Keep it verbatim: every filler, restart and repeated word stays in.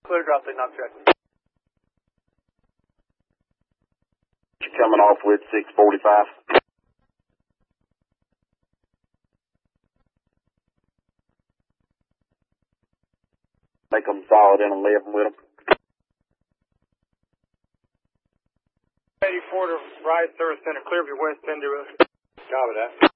Clear drop, they knock check. Coming off with six forty-five. Make them solid in eleven with them. eighty-four to right, service center, clear of your west end to us. Copy that.